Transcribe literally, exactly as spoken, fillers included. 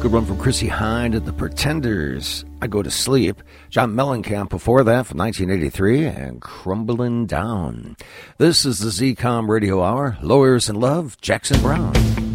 good one from Chrissie Hynde and the Pretenders. I Go to Sleep. John Mellencamp before that from nineteen eighty-three and Crumbling Down. This is the Z COM Radio Hour. Lawyers in Love, Jackson Browne.